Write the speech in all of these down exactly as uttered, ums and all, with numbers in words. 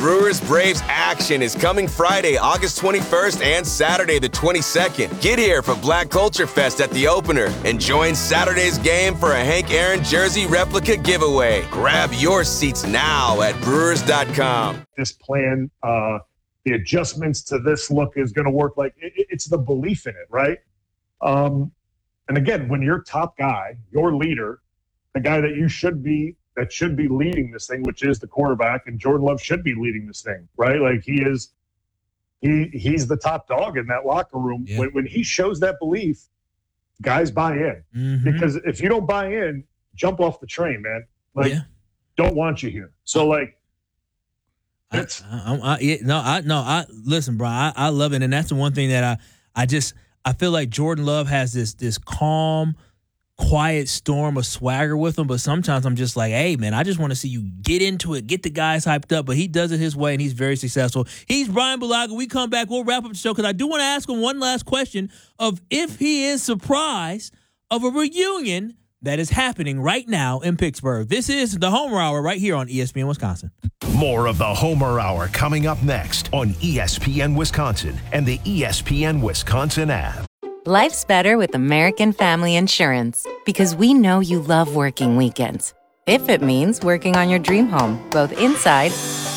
Brewers Braves action is coming Friday, August twenty-first and Saturday the twenty-second. Get here for Black Culture Fest at the opener and join Saturday's game for a Hank Aaron jersey replica giveaway. Grab your seats now at brewers dot com. This plan, uh, the adjustments to this look is going to work. Like it, it's the belief in it, right? Um, and again, when your top guy, your leader, the guy that you should be, that should be leading this thing, which is the quarterback, and Jordan Love should be leading this thing, right? Like he is, he he's the top dog in that locker room. Yeah. When when he shows that belief, guys buy in. Mm-hmm. Because if you don't buy in, jump off the train, man. Like, Yeah. don't want you here. So like, I, it's I, I, I, no, I no, I listen, bro. I, I love it, and that's the one thing that I, I just, I feel like Jordan Love has this, this calm, quiet storm of swagger with him. But sometimes I'm just like, hey, man, I just want to see you get into it, get the guys hyped up. But he does it his way, and he's very successful. He's Brian Bulaga. We come back, we'll wrap up the show because I do want to ask him one last question of if he is surprised of a reunion that is happening right now in Pittsburgh. This is the Homer Hour right here on E S P N Wisconsin. More of the Homer Hour coming up next on E S P N Wisconsin and the E S P N Wisconsin app. Life's better with American Family Insurance because we know you love working weekends. If it means working on your dream home, both inside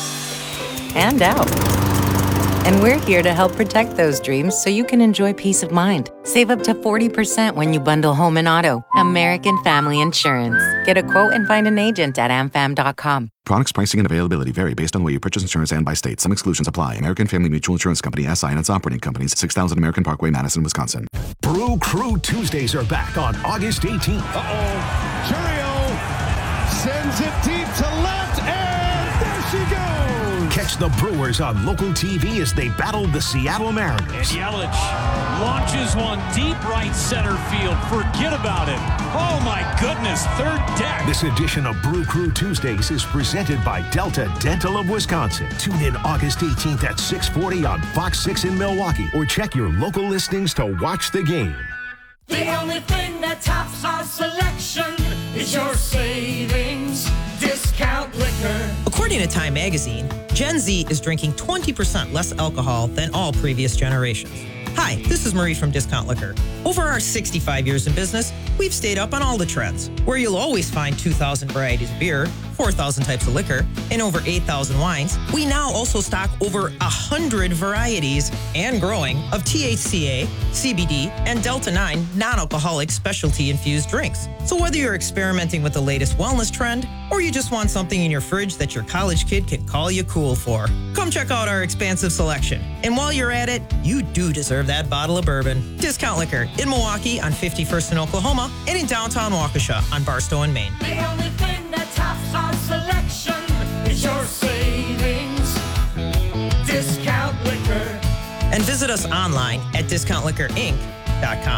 and out. And we're here to help protect those dreams so you can enjoy peace of mind. Save up to forty percent when you bundle home and auto. American Family Insurance. Get a quote and find an agent at a m fam dot com. Products, pricing, and availability vary based on where you purchase insurance and by state. Some exclusions apply. American Family Mutual Insurance Company, S I and its operating companies, six thousand American Parkway, Madison, Wisconsin. Brew Crew Tuesdays are back on August eighteenth. Uh-oh. Churio sends it deep to left, and there she goes. Catch the Brewers on local T V as they battle the Seattle Mariners. And Yelich launches one deep right center field. Forget about it. Oh, my goodness. Third deck. This edition of Brew Crew Tuesdays is presented by Delta Dental of Wisconsin. Tune in August eighteenth at six forty on Fox six in Milwaukee or check your local listings to watch the game. The only thing that tops our selection is your savings discount liquor. According to Time Magazine, Gen Z is drinking twenty percent less alcohol than all previous generations. Hi, this is Marie from Discount Liquor. Over our sixty-five years in business, we've stayed up on all the trends, where you'll always find two thousand varieties of beer, four thousand types of liquor, and over eight thousand wines. We now also stock over one hundred varieties and growing of T H C A, C B D, and Delta nine non-alcoholic specialty-infused drinks. So whether you're experimenting with the latest wellness trend or you just want something in your fridge that your college kid can call you cool for, come check out our expansive selection. And while you're at it, you do deserve that bottle of bourbon. Discount Liquor in Milwaukee on fifty-first in Oklahoma and in downtown Waukesha on Barstow and Maine. The only thing that tops our selection is your savings discount liquor. And visit us online at discount liquor inc dot com.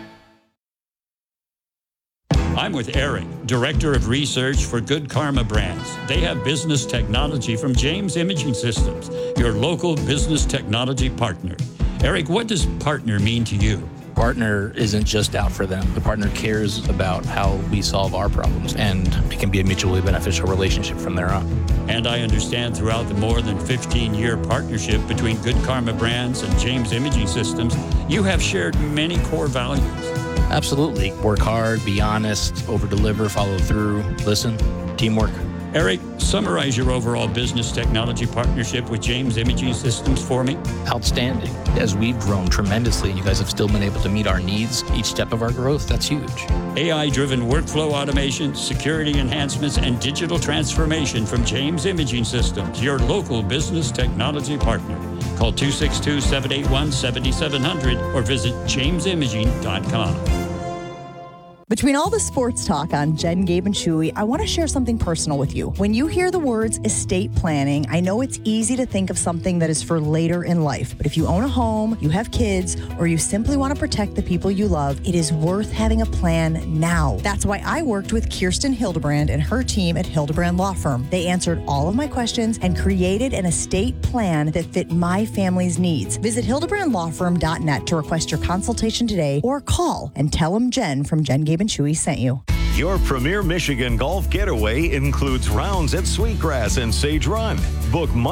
I'm with Eric, Director of Research for Good Karma Brands. They have business technology from James Imaging Systems, your local business technology partner. Eric, what does partner mean to you? Partner isn't just out for them. The partner cares about how we solve our problems, and it can be a mutually beneficial relationship from there on. And I understand throughout the more than fifteen-year partnership between Good Karma Brands and James Imaging Systems, you have shared many core values. Absolutely. Work hard, be honest, over-deliver, follow through, listen, teamwork. Eric, summarize your overall business technology partnership with James Imaging Systems for me. Outstanding. As we've grown tremendously, you guys have still been able to meet our needs each step of our growth. That's huge. A I-driven workflow automation, security enhancements, and digital transformation from James Imaging Systems, your local business technology partner. Call two six two, seven eight one, seven seven zero zero or visit james imaging dot com. Between all the sports talk on Jen, Gabe, and Chewy, I want to share something personal with you. When you hear the words estate planning, I know it's easy to think of something that is for later in life. But if you own a home, you have kids, or you simply want to protect the people you love, it is worth having a plan now. That's why I worked with Kirsten Hildebrand and her team at Hildebrand Law Firm. They answered all of my questions and created an estate plan that fit my family's needs. Visit hildebrand law firm dot net to request your consultation today, or call and tell them Jen from Jen, Gabe, and Chewy sent you. Your premier Michigan golf getaway includes rounds at Sweetgrass and Sage Run. Book